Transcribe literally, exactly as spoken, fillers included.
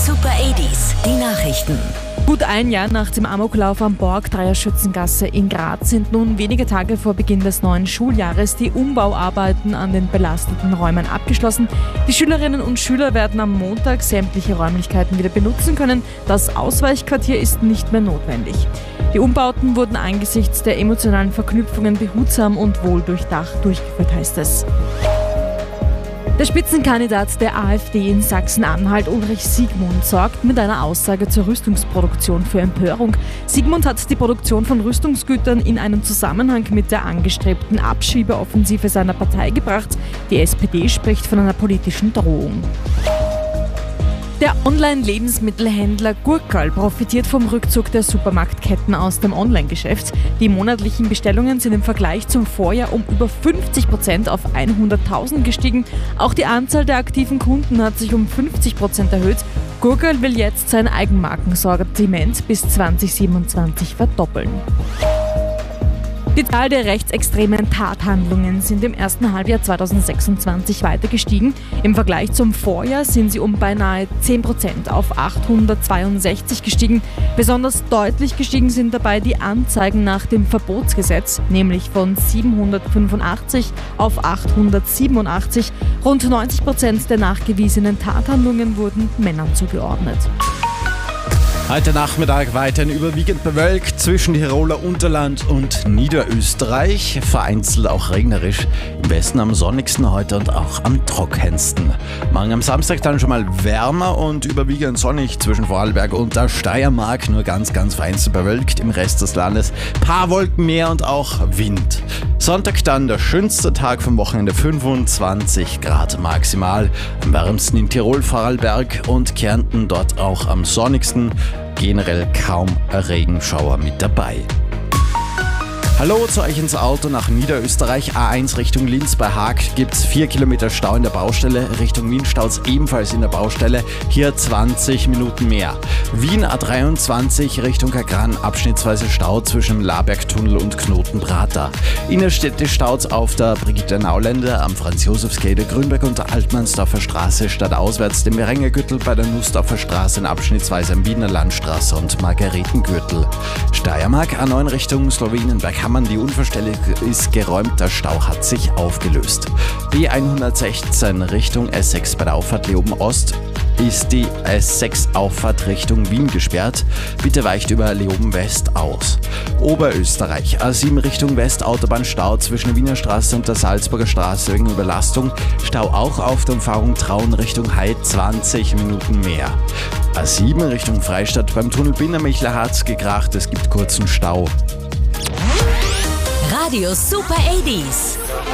Super achtziger, die Nachrichten. Gut ein Jahr nach dem Amoklauf am Borgtreyer Schützengasse in Graz sind nun wenige Tage vor Beginn des neuen Schuljahres die Umbauarbeiten an den belasteten Räumen abgeschlossen. Die Schülerinnen und Schüler werden am Montag sämtliche Räumlichkeiten wieder benutzen können. Das Ausweichquartier ist nicht mehr notwendig. Die Umbauten wurden angesichts der emotionalen Verknüpfungen behutsam und wohldurchdacht durchgeführt, heißt es. Der Spitzenkandidat der AfD in Sachsen-Anhalt, Ulrich Siegmund, sorgt mit einer Aussage zur Rüstungsproduktion für Empörung. Siegmund hat die Produktion von Rüstungsgütern in einen Zusammenhang mit der angestrebten Abschiebeoffensive seiner Partei gebracht. Die S P D spricht von einer politischen Drohung. Der Online-Lebensmittelhändler Gurkerl profitiert vom Rückzug der Supermarktketten aus dem Online-Geschäft. Die monatlichen Bestellungen sind im Vergleich zum Vorjahr um über fünfzig Prozent auf hunderttausend gestiegen. Auch die Anzahl der aktiven Kunden hat sich um fünfzig Prozent erhöht. Gurkerl will jetzt sein Eigenmarkensortiment bis zwanzig siebenundzwanzig verdoppeln. Die Zahl der rechtsextremen Tathandlungen sind im ersten Halbjahr zweitausendsechsundzwanzig weiter gestiegen. Im Vergleich zum Vorjahr sind sie um beinahe zehn Prozent auf achthundertzweiundsechzig gestiegen. Besonders deutlich gestiegen sind dabei die Anzeigen nach dem Verbotsgesetz, nämlich von siebenhundertfünfundachtzig auf achthundertsiebenundachtzig. Rund neunzig Prozent der nachgewiesenen Tathandlungen wurden Männern zugeordnet. Heute Nachmittag weiterhin überwiegend bewölkt zwischen Tiroler Unterland und Niederösterreich. Vereinzelt auch regnerisch. Im Westen am sonnigsten heute und auch am trockensten. Morgen am Samstag dann schon mal wärmer und überwiegend sonnig zwischen Vorarlberg und der Steiermark. Nur ganz, ganz vereinzelt bewölkt. Im Rest des Landes paar Wolken mehr und auch Wind. Sonntag dann der schönste Tag vom Wochenende, fünfundzwanzig Grad maximal. Am wärmsten in Tirol, Vorarlberg und Kärnten, dort auch am sonnigsten. Generell kaum Regenschauer mit dabei. Hallo zu euch ins Auto nach Niederösterreich. A eins Richtung Linz bei Haag gibt's vier Kilometer Stau in der Baustelle. Richtung Wien staut's ebenfalls in der Baustelle. Hier zwanzig Minuten mehr. Wien A dreiundzwanzig Richtung Kagran, abschnittsweise Stau zwischen Labergtunnel und Knotenprater. Innerstädte staut's auf der Brigitte-Naulände, am Franz-Josefs-Gate, Grünberg und der Altmannsdorfer Straße, stadtauswärts dem Merengergürtel bei der Nussdorfer Straße und abschnittsweise am Wiener Landstraße und Margaretengürtel. Steiermark A neun Richtung Slowenenberg. Die Unfallstelle ist geräumt, der Stau hat sich aufgelöst. B hundertsechzehn Richtung S sechs bei der Auffahrt Leoben Ost ist die S sechs Auffahrt Richtung Wien gesperrt. Bitte weicht über Leoben West aus. Oberösterreich A sieben Richtung West Autobahnstau zwischen Wiener Straße und der Salzburger Straße wegen Überlastung. Stau auch auf der Umfahrung Traun Richtung Heid, zwanzig Minuten mehr. A sieben Richtung Freistadt beim Tunnel Bindermichler hat's gekracht, es gibt kurzen Stau. Radio Super achtziger.